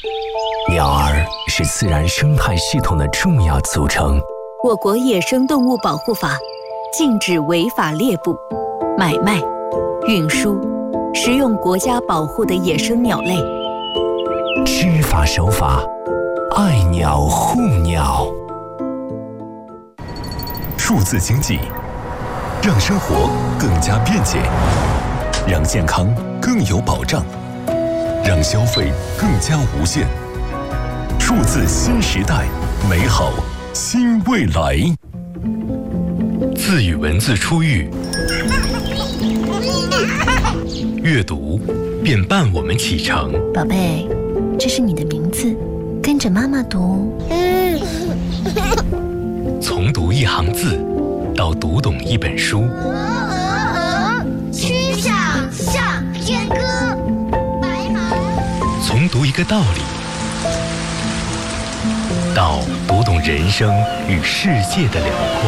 鸟儿是自然生态系统的重要组成。 我国野生动物保护法禁止违法猎捕、买卖、运输、食用国家保护的野生鸟类。 知法守法，爱鸟护鸟。数字经济让生活更加便捷，让健康更有保障，让消费更加无限。数字新时代，美好新未来。字与文字初遇，阅读便伴我们启程。 宝贝，这是你的名字，跟着妈妈读。 从读一行字到读懂一本书， 曲项向天歌，白马。 从读一个道理到读懂人生与世界的辽阔。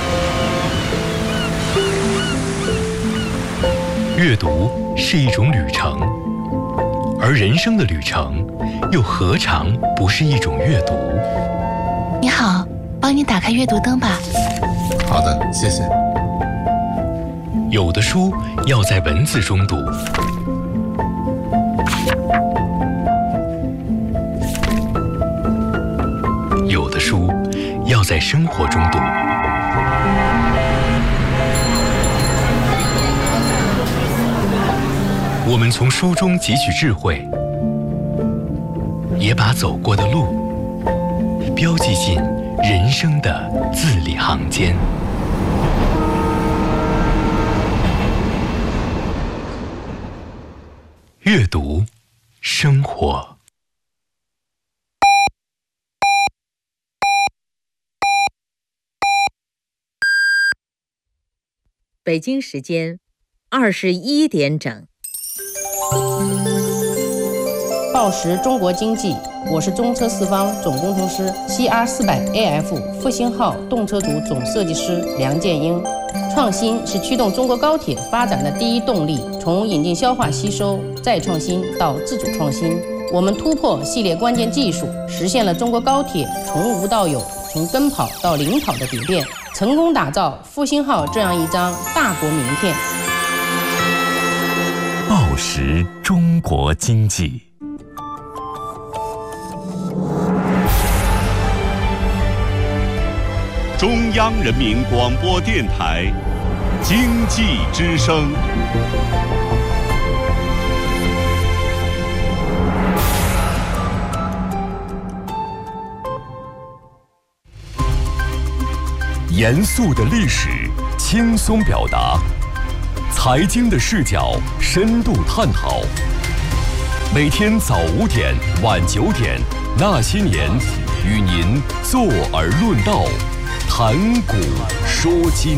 阅读是一种旅程，而人生的旅程又何尝不是一种阅读？ 你好，帮你打开阅读灯吧。 好的，谢谢。 有的书要在文字中读，有的书要在生活中读。我们从书中汲取智慧，也把走过的路标记进人生的字里行间。阅读，生活。 北京时间21点整。 报时中国经济，我是中车四方总工程师 CR400AF 复兴号动车组总设计师梁建英。创新是驱动中国高铁发展的第一动力，从引进消化吸收再创新到自主创新，我们突破系列关键技术，实现了中国高铁从无到有、从跟跑到领跑的迭变，成功打造复兴号这样一张大国名片。 报时中国经济。 中央人民广播电台经济之声。 严肃的历史，轻松表达；财经的视角，深度探讨。每天早5点、晚9点，那些年，与您坐而论道，谈古说今。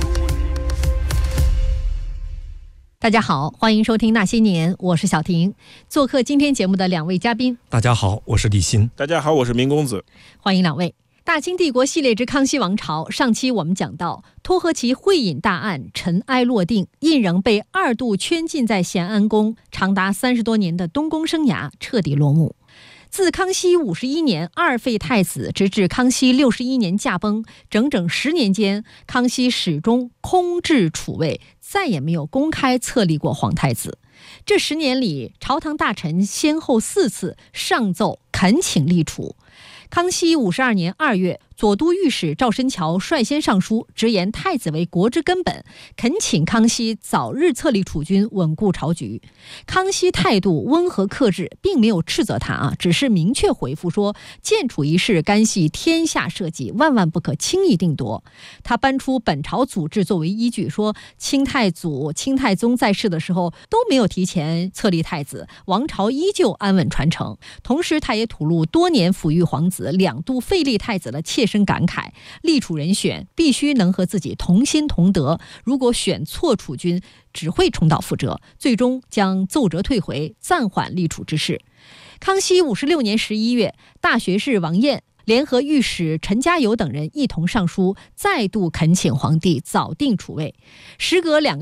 大家好，欢迎收听那些年，我是小婷。做客今天节目的2位嘉宾， 大家好，我是李欣。 大家好，我是明公子。 欢迎2位。大清帝国系列之康熙王朝，上期我们讲到托和其会饮大案尘埃落定，胤禛被2度圈禁在咸安宫，长达30多年的东宫生涯彻底落幕。自康熙51年2废太子，直至康熙61年驾崩，整整10年间，康熙始终空置储位，再也没有公开册立过皇太子。这10年里，朝堂大臣先后4次上奏恳请立储。康熙52年2月，左都御史赵申桥率先上书，直言太子为国之根本，恳请康熙早日册立储君，稳固朝局。康熙态度温和克制，并没有斥责他只是明确回复说，建储一事干系天下社稷，万万不可轻易定夺。他搬出本朝祖制作为依据，说清太祖、清太宗在世的时候都没有提前册立太子，王朝依旧安稳传承。同时，他也吐露多年抚育皇子2度废立太子的切身感慨，立储人选必须能和自己同心同德，如果选错储君，只会重蹈覆辙，最终将奏折退回，暂缓立储之事。康熙56年11月，大学士王彦联合御史陈家友等人一同上书，再度恳请皇帝早定储位。时隔2个月，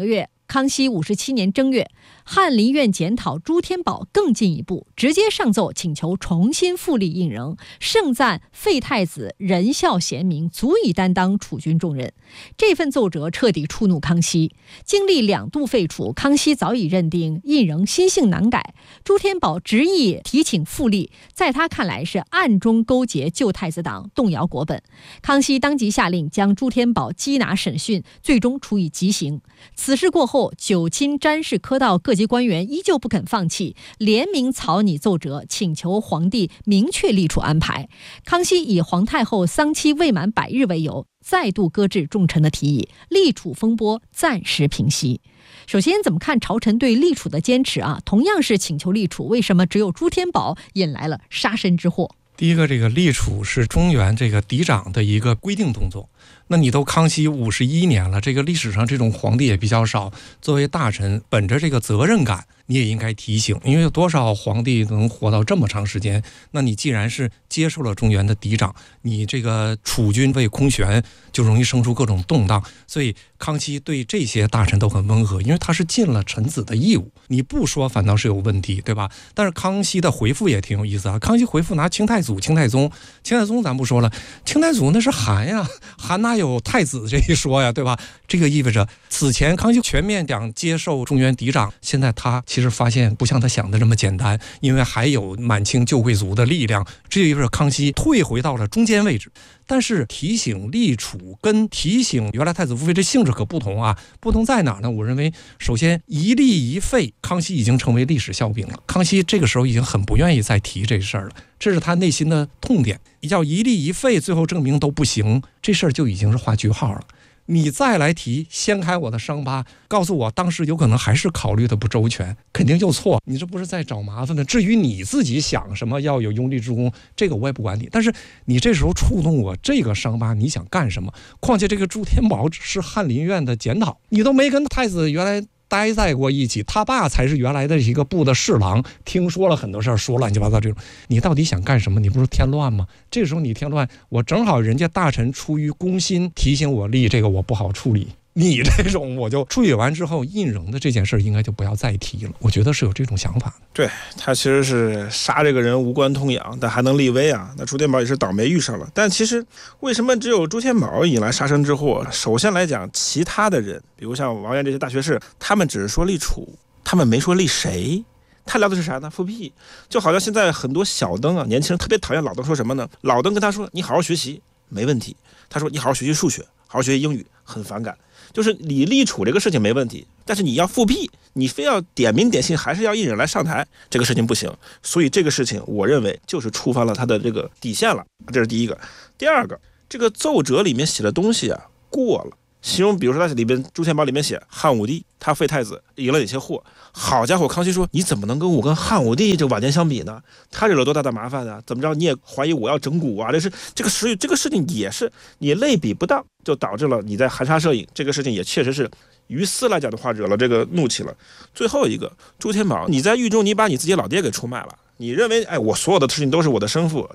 康熙57年正月，翰林院检讨朱天宝更进一步，直接上奏请求重新复立胤禛，盛赞废太子仁孝贤明，足以担当储君重任。这份奏折彻底触怒康熙，经历2度废除，康熙早已认定胤禛心性难改，朱天宝执意提请复立，在他看来是暗中勾结旧太子党，动摇国本。康熙当即下令将朱天宝缉拿审讯，最终处以极刑。此事过后，九卿詹事科道各级官员依旧不肯放弃，联名草拟奏折，请求皇帝明确立储安排。康熙以皇太后丧期未满100日为由，再度搁置众臣的提议，立储风波暂时平息。首先怎么看朝臣对立储的坚持啊？同样是请求立储，为什么只有朱天宝引来了杀身之祸？ 第一个，这个立储是中原这个嫡长的一个规定动作。那你都康熙51年了，这个历史上这种皇帝也比较少。作为大臣，本着这个责任感，你也应该提醒，因为有多少皇帝能活到这么长时间？那你既然是接受了中原的嫡长，你这个储君位空悬，就容易生出各种动荡。所以康熙对这些大臣都很温和，因为他是尽了臣子的义务，你不说反倒是有问题，对吧？但是康熙的回复也挺有意思啊。康熙回复拿清太祖、清太宗咱不说了，清太祖那是韩呀，韩哪有太子这一说呀，对吧？这个意味着此前康熙全面讲接受中原嫡长，现在他其实发现不像他想的这么简单，因为还有满清旧贵族的力量，这意味着康熙退回到了中间位置。但是提醒立储跟提醒原来太子复废这性质可不同啊，不同在哪呢？我认为首先一立一废，康熙已经成为历史笑柄了。康熙这个时候已经很不愿意再提这事儿了，这是他内心的痛点。你叫一立一废，最后证明都不行，这事儿就已经是画句号了。你再来提，掀开我的伤疤，告诉我当时有可能还是考虑的不周全，肯定就错。你这不是在找麻烦呢？至于你自己想什么要有拥立之功，这个我也不管你。但是你这时候触动我这个伤疤，你想干什么？况且这个朱天宝是翰林院的检讨，你都没跟太子原来待在过一起，他爸才是原来的一个部的侍郎，听说了很多事儿，说乱七八糟这种，你到底想干什么？你不是添乱吗？这个时候你添乱，我正好人家大臣出于公心提醒我立这个，我不好处理。你这种我就处理完之后，胤禛的这件事应该就不要再提了。我觉得是有这种想法的。 对，他其实是杀这个人无关痛痒，但还能立威啊。那朱天宝也是倒霉遇上了。但其实为什么只有朱天宝引来杀身之祸？首先来讲，其他的人，比如像王源这些大学士，他们只是说立储，他们没说立谁。他聊的是啥呢？复辟。就好像现在很多小灯啊，年轻人特别讨厌老灯说什么呢？老灯跟他说你好好学习没问题，他说你好好学习数学，好好学习英语，很反感。就是你立储这个事情没问题，但是你要复辟，你非要点名点姓，还是要胤禛来上台，这个事情不行。所以这个事情我认为就是触犯了他的这个底线了，这是第一个。第二个，这个奏折里面写的东西啊过了，形容比如说他里边朱天宝里面写汉武帝他废太子引了哪些祸，好家伙，康熙说你怎么能跟汉武帝这晚年相比呢？他惹了多大的麻烦啊？怎么着你也怀疑我要整蛊啊？这个事情也是你类比不当，就导致了你在含沙射影，这个事情也确实是于私来讲的话惹了这个怒气了。最后一个，朱天宝你在狱中你把你自己老爹给出卖了，你认为我所有的事情都是我的生父，